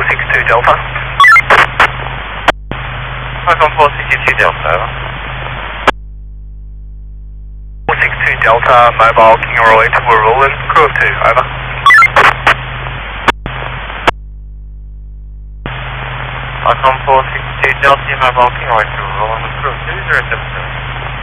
462 Delta. Icon 462 Delta, over. 462 Delta, mobile King Roy to Roland, crew of 2, over. Icon 462 Delta, mobile King Roy to Roland, crew of 2, 077.